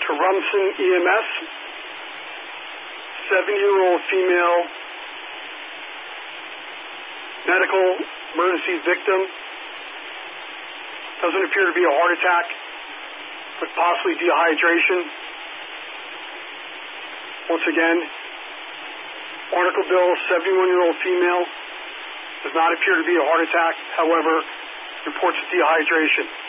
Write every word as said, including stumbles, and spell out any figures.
Rumson E M S, seven-year-old female, medical emergency victim. Doesn't appear to be a heart attack, but possibly dehydration. Once again, Article Bill, seventy-one-year-old female, does not appear to be a heart attack, however, reports dehydration.